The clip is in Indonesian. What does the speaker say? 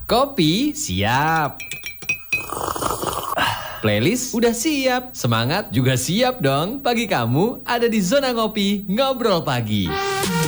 Kopi siap. Playlist udah siap. Semangat juga siap dong. Pagi kamu ada di Zona Ngopi Ngobrol Pagi.